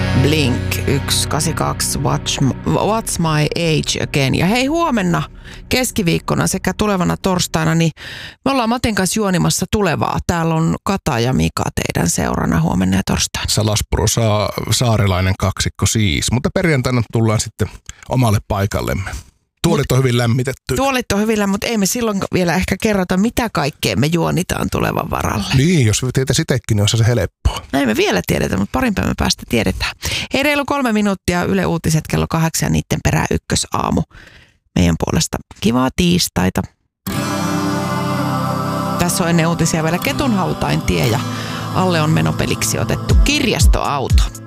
Blink 182, What's My Age Again. Ja hei, huomenna keskiviikkona sekä tulevana torstaina, niin me ollaan Matin kanssa juonimassa tulevaa. Täällä on Kata ja Mika teidän seurana huomenna ja torstaina. Salaspuro saarilainen kaksikko siis, mutta perjantaina tullaan sitten omalle paikallemme. Tuolit on hyvin lämmitetty. Tuolit on hyvin, mutta ei me silloin vielä ehkä kerrota, mitä kaikkea me juonitaan tulevan varalle. Niin, jos tietäisi itsekin, niin olisi se helppoa. Näin me vielä tiedetään, mutta parin päivän päästä tiedetään. Hei, reilu 3 minuuttia, Yle Uutiset kello 8 ja niiden perään ykkösaamu. Meidän puolesta kivaa tiistaita. Tässä on ennen uutisia vielä Ketunhautain tie ja alle on menopeliksi otettu kirjastoauto.